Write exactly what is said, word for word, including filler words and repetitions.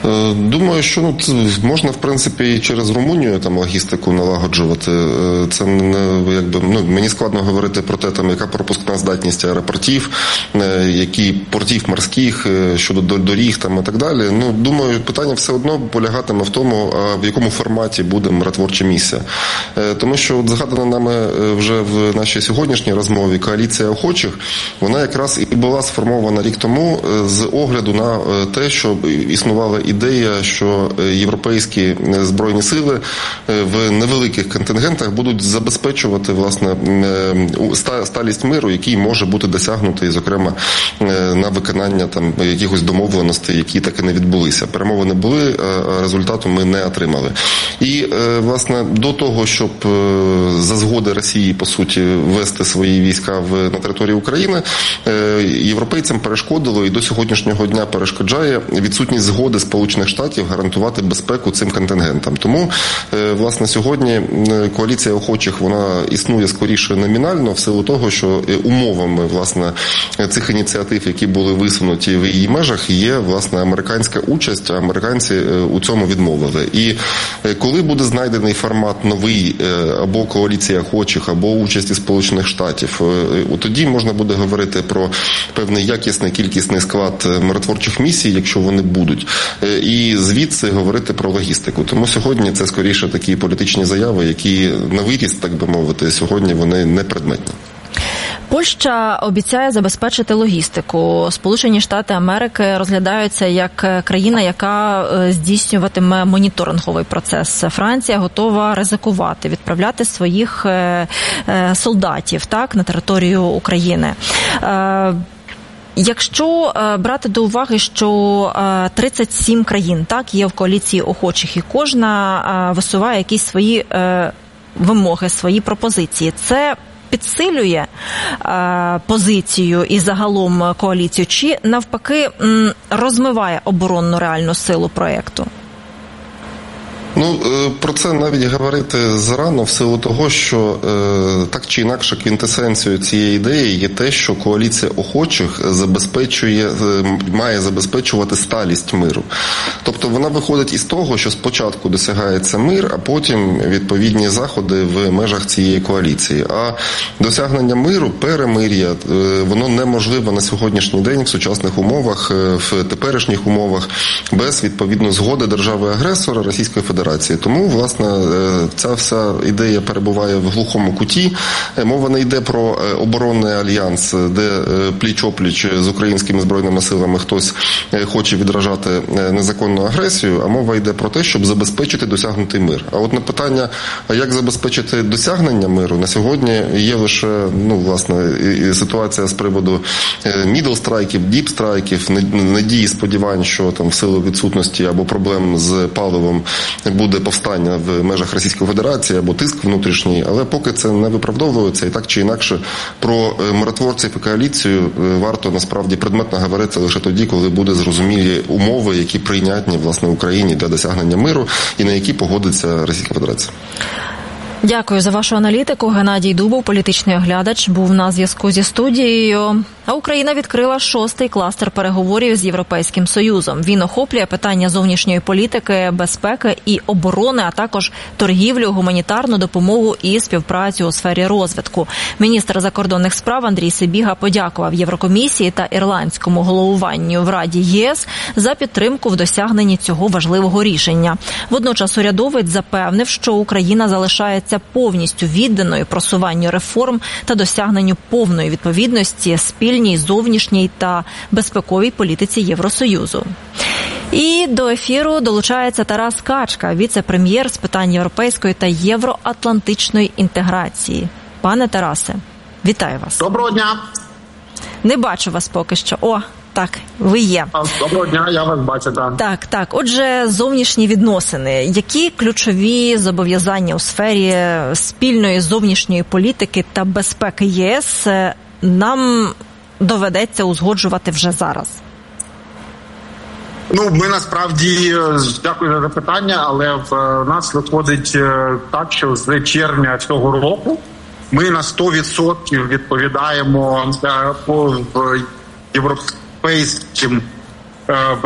Думаю, що ну, можна, в принципі, і через Румунію там логістику налагоджувати. Це не, якби, ну, мені складно говорити про те, там, яка пропускна здатність аеропортів, які портів морських, щодо доріг там, і так далі. Ну, думаю, питання все одно полягатиме в тому, в якому форматі буде миротворча місія. Тому що от згадана нами вже в нашій сьогоднішній розмові коаліція охочих, вона якраз і була сформована рік тому з огляду на те, що існувала ідея, що європейські збройні сили в невеликих контингентах будуть забезпечувати, власне, сталість миру, який може бути досягнутий, зокрема, на виконання там якихось домовленостей, які так і не відбулися. Перемовини були, а результату ми не отримали. І, власне, до того, щоб за згоди Росії, по суті, ввести свої війська в, на території України, європейцям перешкодило і до сьогоднішнього дня перешкоджає відсутність згоди Сполучених Штатів гарантувати безпеку цим контингентам. Тому, власне, сьогодні коаліція охочих, вона існує скоріше номінально, в силу того, що умовами, власне, цих ініціатив, які були висунуті в її межах, є, власне, американська участь, а американці у цьому відмовили. І коли буде знайдений формат новий, або коаліція охочих, або участі Сполучених Штатів, тоді можна буде говорити про певний якісний, кількісний склад миротворчих місій, якщо вони будуть, і звідси говорити про логістику. Тому сьогодні це скоріше такі політичні заяви, які на виріст, так би мовити, сьогодні вони не предметні. Польща обіцяє забезпечити логістику. Сполучені Штати Америки розглядаються як країна, яка здійснюватиме моніторинговий процес. Франція готова ризикувати, відправляти своїх солдатів, так, на територію України. Якщо брати до уваги, що тридцять сім країн, так, є в коаліції охочих, і кожна висуває якісь свої вимоги, свої пропозиції, це підсилює е, позицію і загалом коаліцію, чи навпаки м, розмиває оборонну реальну силу проєкту? Ну, про це навіть говорити зарано в силу того, що так чи інакше квінтесенцією цієї ідеї є те, що коаліція охочих забезпечує, має забезпечувати сталість миру. Тобто вона виходить із того, що спочатку досягається мир, а потім відповідні заходи в межах цієї коаліції. А досягнення миру, перемир'я, воно неможливо на сьогоднішній день в сучасних умовах, в теперішніх умовах, без відповідно згоди держави-агресора Російської Федерації. Тому, власне, ця вся ідея перебуває в глухому куті. Мова не йде про оборонний альянс, де пліч-опліч з українськими збройними силами хтось хоче відражати незаконну агресію, а мова йде про те, щоб забезпечити досягнутий мир. А от на питання, а як забезпечити досягнення миру, на сьогодні є лише, ну, власне, ситуація з приводу мідл-страйків, діп-страйків, надії, сподівань, що там в силу відсутності або проблем з паливом буде повстання в межах Російської Федерації або тиск внутрішній, але поки це не виправдовується, і так чи інакше про миротворців і коаліцію варто насправді предметно говорити лише тоді, коли буде зрозумілі умови, які прийнятні, власне, Україні для досягнення миру і на які погодиться Російська Федерація. Дякую за вашу аналітику. Геннадій Дубов, політичний оглядач, був на зв'язку зі студією. А Україна відкрила шостий кластер переговорів з Європейським Союзом. Він охоплює питання зовнішньої політики, безпеки і оборони, а також торгівлю, гуманітарну допомогу і співпрацю у сфері розвитку. Міністр закордонних справ Андрій Сибіга подякував Єврокомісії та ірландському головуванню в Раді ЄС за підтримку в досягненні цього важливого рішення. Водночас урядовець запевнив, що Україна залишається повністю відданою просуванню реформ та досягненню повної відповідності спільній зовнішній та безпековій політиці Євросоюзу. І до ефіру долучається Тарас Качка, віце-прем'єр з питань європейської та євроатлантичної інтеграції. Пане Тарасе, вітаю вас. Доброго дня. Не бачу вас поки що. О, так, ви є. Доброго дня, я вас бачу, так. Так, так. Отже, зовнішні відносини. Які ключові зобов'язання у сфері спільної зовнішньої політики та безпеки ЄС нам доведеться узгоджувати вже зараз? Ну, ми насправді, дякую за запитання, але в нас виходить так, що з червня цього року ми на сто відсотків відповідаємо по європейським